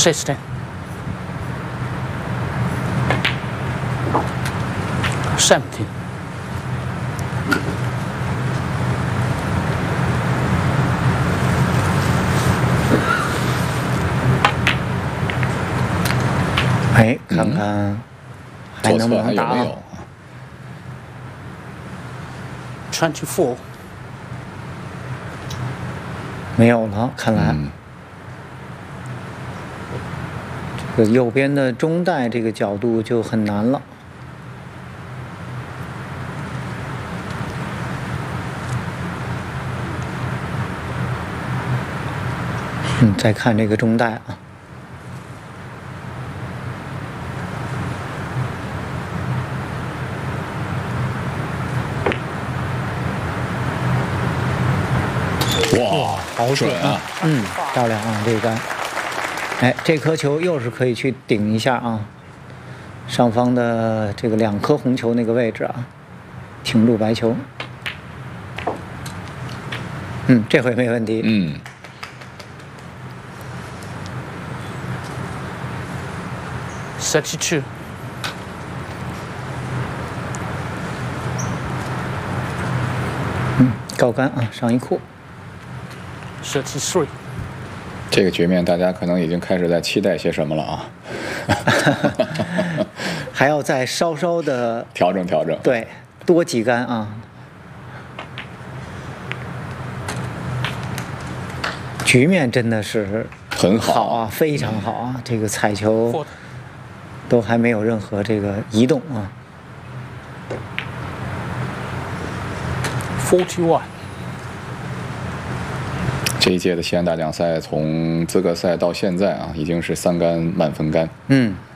16, 17. 哎，看看还能不能打啊 24. 没有了，看来。这个右边的中带这个角度就很难了。再看这个中带啊。 哇， 好准啊！ 漂亮啊，这杆。哎，这颗球又是可以去顶一下啊，上方的这个2颗红球那个位置啊，停住白球。这回没问题。 32. 高杆啊，上一库。 33. 这个局面，大家可能已经开始在期待些什么了啊！ 还要再稍稍的调整调整， 对，多几杆啊。局面真的是很好啊，非常好啊！这个彩球都还没有任何这个移动啊。 41. 这一届的西安大奖赛从资格赛到现在啊，已经是3杆满分杆。